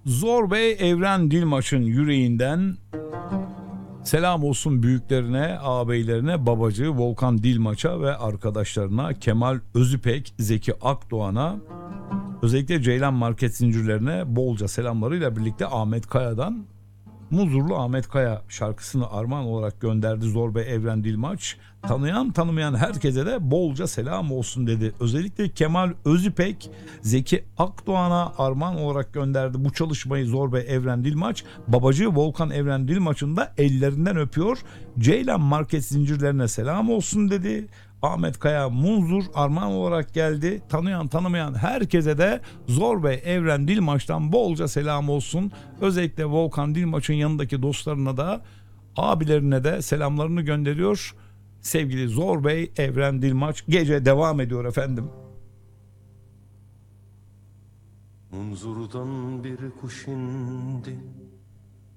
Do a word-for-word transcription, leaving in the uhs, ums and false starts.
Zor Bey Evren Dilmaç'ın yüreğinden selam olsun büyüklerine, ağabeylerine, babacığı Volkan Dilmaç'a ve arkadaşlarına, Kemal Özüpek, Zeki Akdoğan'a, özellikle Ceylan Market zincirlerine bolca selamlarıyla birlikte Ahmet Kaya'dan Muzurlu Ahmet Kaya şarkısını armağan olarak gönderdi Zor Bey Evren Dilmaç. Tanıyan tanımayan herkese de bolca selam olsun dedi. Özellikle Kemal Özüpek, Zeki Akdoğan'a armağan olarak gönderdi bu çalışmayı Zor Bey Evren Dilmaç. Babacığı Volkan Evren Dilmaç'ın da ellerinden öpüyor. Ceylan Market zincirlerine selam olsun dedi. Ahmet Kaya Munzur armağan olarak geldi. Tanıyan tanımayan herkese de Zor Bey Evren Dilmaç'tan bolca selam olsun. Özellikle Volkan Dilmaç'ın yanındaki dostlarına da, abilerine de selamlarını gönderiyor. Sevgili Zor Bey Evren Dilmaç, gece devam ediyor efendim. Munzur'dan bir kuş indi,